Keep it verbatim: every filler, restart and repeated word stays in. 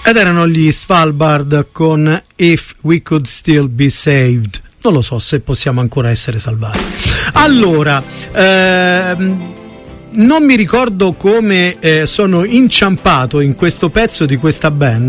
Ed erano gli Svalbard con If We Could Still Be Saved. Non lo so se possiamo ancora essere salvati. Allora, ehm, non mi ricordo come eh, sono inciampato in questo pezzo di questa band.